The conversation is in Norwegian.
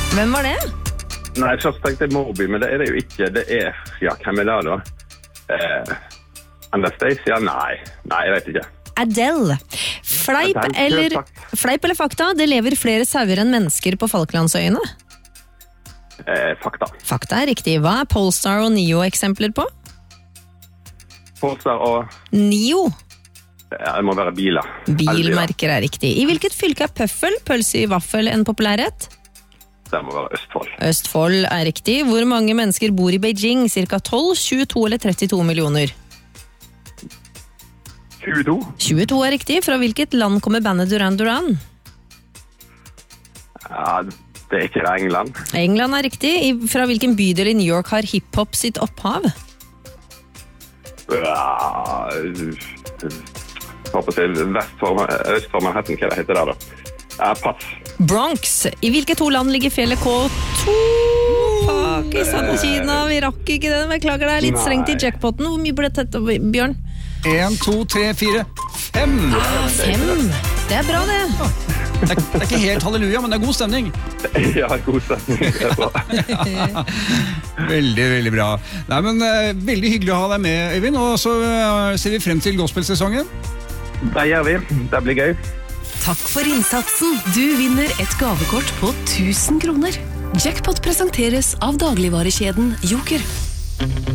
Hvem var det? Nei, først tenkte jeg Moby, men det er det jo ikke. Det er, hvem er det da? Anastasia? Nei, jeg vet ikke. Adele. Fleip eller fakta, det lever flere sauer enn mennesker på Falklandsøyene? Fakta. Fakta er riktig. Hva er Polestar og Nio eksempler på? Polestar og... Nio. Det må være biler. Bilmerker er riktig. I hvilket fylke er pøffel, pølse i vaffel, en populærrett? Det må være Østfold. Østfold er riktig. Hvor mange mennesker bor i Beijing? Cirka 12, 22 eller 32 millioner? 22. 22 er riktig. Fra hvilket land kommer bandet Duran Duran? Ja, det er ikke det England. England er riktig. Fra hvilken bydel i New York har hiphop sitt opphav? Ja... Øst for Manhattan, hva det heter der da? Pass. Bronx. I hvilke to land ligger fjellet K2? Pakistan og Kina. Vi rakk ikke den. Beklager, det er litt strengt i jackpotten. Hvor mye ble dette, Bjørn? 1, 2, 3, 4, 5. 5. Det er bra, det. Det er ikke helt halleluja, men det er god stemning. Ja, god stemning. Det er bra. Veldig, veldig bra. Nei, men veldig hyggelig å ha deg med, Øyvind, og så ser vi frem til gospelsesongen. Det gjør vi. Det blir gøy. Takk for innsatsen. Du vinner et gavekort på 1000 kroner. Jackpot presenteres av dagligvarekjeden Joker.